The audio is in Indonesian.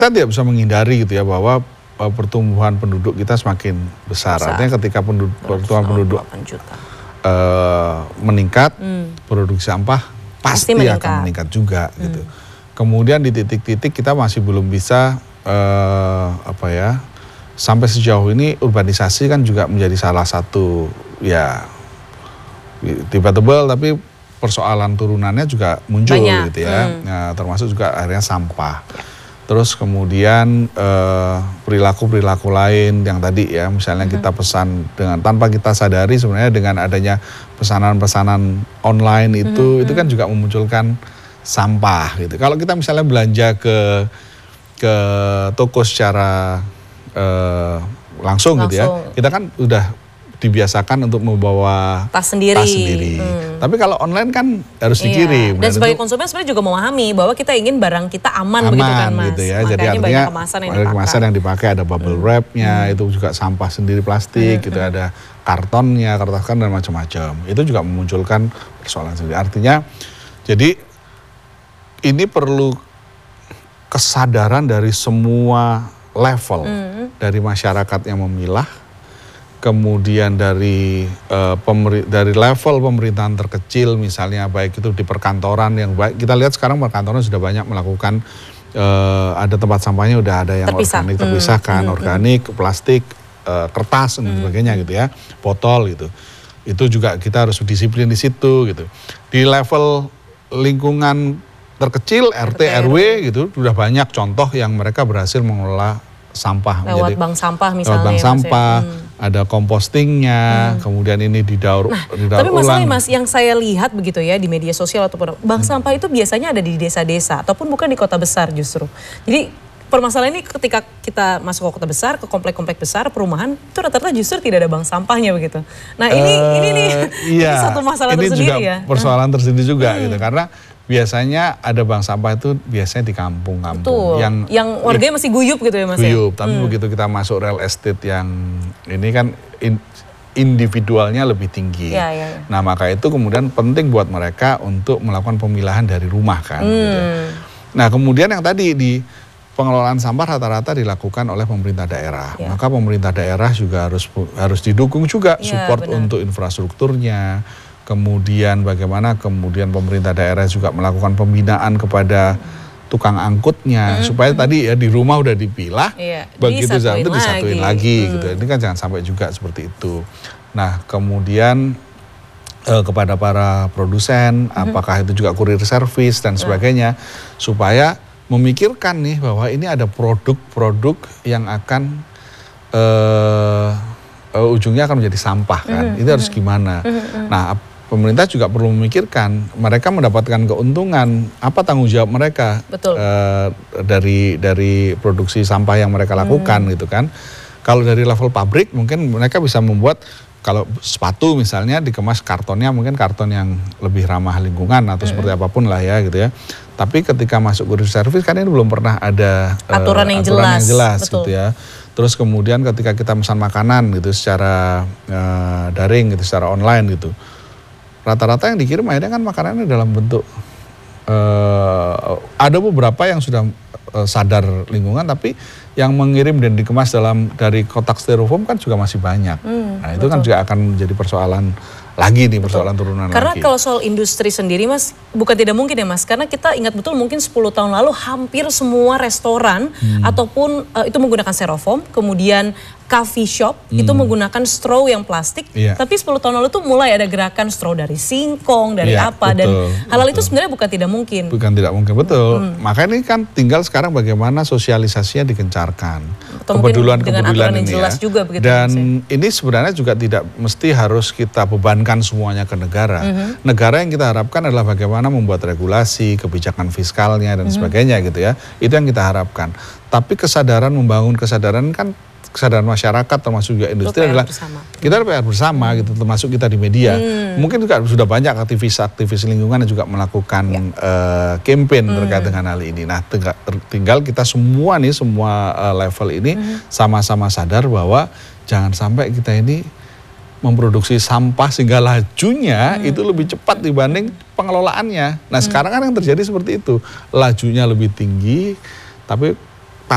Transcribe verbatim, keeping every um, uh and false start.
kita tidak bisa menghindari gitu ya bahwa uh, pertumbuhan penduduk kita semakin besar. besar. Artinya ketika penduduk, pertumbuhan penduduk uh, meningkat, hmm. produksi sampah pasti, pasti akan meningkat juga hmm. gitu. Kemudian di titik-titik kita masih belum bisa uh, apa ya, sampai sejauh ini urbanisasi kan juga menjadi salah satu ya debatable, tapi persoalan turunannya juga muncul Banyak. gitu ya, hmm. nah, termasuk juga akhirnya sampah. Ya. Terus kemudian eh, perilaku-perilaku lain yang tadi ya, misalnya hmm. kita pesan dengan tanpa kita sadari sebenarnya dengan adanya pesanan-pesanan online itu, hmm. itu kan juga memunculkan sampah gitu. Kalau kita misalnya belanja ke ke toko secara eh, langsung, langsung gitu ya, kita kan udah dibiasakan untuk membawa tas sendiri. Tas sendiri. Hmm. Tapi kalau online kan harus iya. dikirim. Dan sebagai konsumen sebenarnya juga memahami bahwa kita ingin barang kita aman, aman begitu kan Mas. Gitu ya. Makanya Jadi artinya banyak kemasan yang dipakai. kemasan yang dipakai ada bubble hmm. wrap-nya, hmm. itu juga sampah sendiri plastik, hmm. gitu hmm. ada kartonnya, kertas kan dan macam-macam. Itu juga memunculkan persoalan sendiri. Artinya jadi ini perlu kesadaran dari semua level, hmm. dari masyarakat yang memilah, kemudian dari uh, pemeri, dari level pemerintahan terkecil misalnya, baik itu di perkantoran yang baik, kita lihat sekarang perkantoran sudah banyak melakukan uh, ada tempat sampahnya udah ada yang Terpisah. organik terpisahkan, hmm. organik, plastik, uh, kertas dan hmm. sebagainya gitu ya, botol gitu. Itu juga kita harus disiplin di situ gitu. Di level lingkungan terkecil R T R W gitu sudah banyak contoh yang mereka berhasil mengelola sampah lewat menjadi, bank sampah misalnya. Lewat bank sampah, hmm. ada compostingnya, hmm. kemudian ini didaur, nah, didaur tapi ulang. masalahnya Mas, yang saya lihat begitu ya di media sosial ataupun bank hmm. sampah itu biasanya ada di desa-desa ataupun bukan di kota besar justru. Jadi permasalahan ini ketika kita masuk ke kota besar, ke komplek-komplek besar, perumahan, itu rata-rata justru tidak ada bank sampahnya begitu. Nah ini uh, ini nih iya, ini satu masalah ini tersendiri juga ya. Persoalan hmm. tersendiri juga hmm. gitu, karena biasanya ada bank sampah itu biasanya di kampung-kampung yang yang warganya masih guyup gitu ya Mas. Guyup, ya? tapi hmm. begitu kita masuk real estate yang ini kan in, individualnya lebih tinggi. Ya, ya, ya. Nah maka itu kemudian penting buat mereka untuk melakukan pemilahan dari rumah kan. Hmm. Gitu. Nah kemudian yang tadi di pengelolaan sampah rata-rata dilakukan oleh pemerintah daerah. Ya. Maka pemerintah daerah juga harus harus didukung juga ya, support benar. Untuk infrastrukturnya. Kemudian bagaimana kemudian pemerintah daerah juga melakukan pembinaan kepada tukang angkutnya hmm. supaya tadi ya di rumah udah dipilah, iya, begitu itu disatuin lagi hmm. gitu. Ini kan jangan sampai juga seperti itu. Nah kemudian eh, kepada para produsen, hmm. apakah itu juga kurir service dan sebagainya, hmm. supaya memikirkan nih bahwa ini ada produk-produk yang akan eh, uh, ujungnya akan menjadi sampah kan. Hmm. Itu harus gimana? Hmm. Nah pemerintah juga perlu memikirkan mereka mendapatkan keuntungan, apa tanggung jawab mereka uh, dari dari produksi sampah yang mereka lakukan hmm. gitu kan. Kalau dari level pabrik mungkin mereka bisa membuat, kalau sepatu misalnya dikemas kartonnya mungkin karton yang lebih ramah lingkungan atau hmm. seperti apapun lah ya gitu ya. Tapi ketika masuk kurir service kan ini belum pernah ada aturan yang uh, aturan jelas, yang jelas betul. gitu ya. Terus kemudian ketika kita pesan makanan gitu secara uh, daring gitu, secara online gitu, rata-rata yang dikirim akhirnya kan makanannya dalam bentuk uh, ada beberapa yang sudah uh, sadar lingkungan, tapi yang mengirim dan dikemas dalam dari kotak styrofoam kan juga masih banyak. Hmm, nah itu betul. Kan juga akan menjadi persoalan lagi nih, persoalan betul. Turunan Karena lagi. Karena kalau soal industri sendiri Mas, bukan tidak mungkin ya Mas, karena kita ingat betul mungkin sepuluh tahun lalu hampir semua restoran hmm. ataupun uh, itu menggunakan styrofoam, kemudian coffee shop hmm. itu menggunakan straw yang plastik, yeah. tapi sepuluh tahun lalu tuh mulai ada gerakan straw dari singkong, dari yeah, apa, betul, dan hal-hal itu sebenarnya bukan tidak mungkin. Bukan tidak mungkin, betul. Hmm. Makanya ini kan tinggal sekarang bagaimana sosialisasinya digencarkan. Kepedulian-kepedulian ini ya. Juga begitu, dan maksudnya. Ini sebenarnya juga tidak mesti harus kita bebankan semuanya ke negara. Mm-hmm. Negara yang kita harapkan adalah bagaimana membuat regulasi, kebijakan fiskalnya dan mm-hmm. sebagainya gitu ya. Itu yang kita harapkan. Tapi kesadaran, membangun kesadaran kan kesadaran masyarakat termasuk juga industri adalah bersama. Kita P R bersama hmm. gitu, termasuk kita di media. Hmm. Mungkin juga sudah banyak aktivis-aktivis lingkungan yang juga melakukan ya. uh, campaign hmm. terkait dengan hal ini. Nah, tinggal, tinggal kita semua nih, semua uh, level ini hmm. sama-sama sadar bahwa jangan sampai kita ini memproduksi sampah sehingga lajunya hmm. itu lebih cepat dibanding pengelolaannya. Nah, hmm. sekarang kan yang terjadi seperti itu. Lajunya lebih tinggi, tapi